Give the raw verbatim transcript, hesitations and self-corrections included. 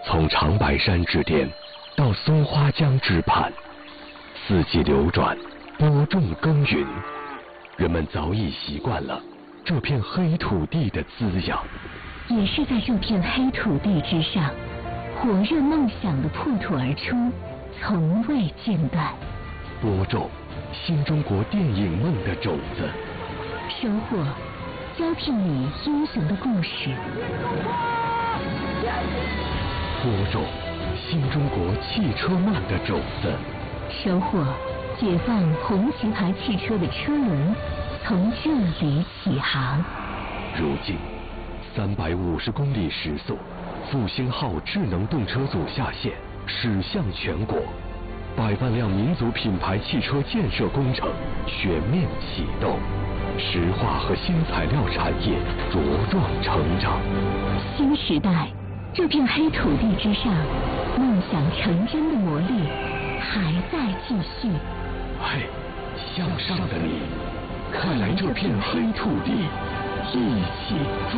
从长白山之巅到松花江之畔，四季流转，播种耕耘，人们早已习惯了这片黑土地的滋养。 也是在这片黑土地之上，火热梦想的破土而出，从未间断。 播种新中国电影梦的种子， 收获交聘你英雄的故事。 播种新中国汽车梦的种子， 收获解放红旗牌汽车的车轮，从这里起航。 如今三百五十公里时速，复兴号智能动车组下线，驶向全国，百万辆民族品牌汽车建设工程全面启动，石化和新材料产业茁壮成长。 新时代，这片黑土地之上，梦想成真的魔力还在继续。 嘿，向上的你，快来这片黑土地，一起